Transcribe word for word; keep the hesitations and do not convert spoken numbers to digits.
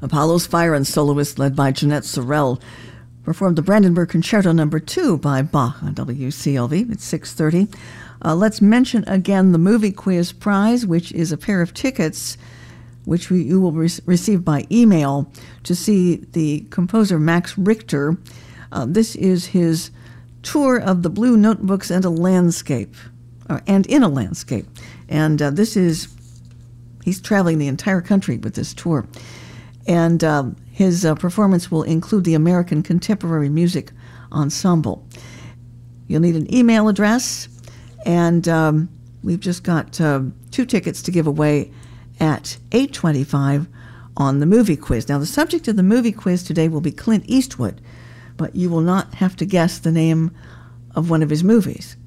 Apollo's Fire and soloists led by Jeanette Sorrell performed the Brandenburg Concerto Number Two by Bach on W C L V at six thirty. Uh, let's mention again the Movie Quiz Prize, which is a pair of tickets which we, you will re- receive by email to see the composer Max Richter. Uh, this is his tour of the Blue Notebooks and a Landscape, uh, and in a Landscape. And uh, this is, he's traveling the entire country with this tour. And uh, his uh, performance will include the American Contemporary Music Ensemble. You'll need an email address, and um, we've just got uh, two tickets to give away at eight twenty-five on the movie quiz. Now, the subject of the movie quiz today will be Clint Eastwood, but you will not have to guess the name of one of his movies.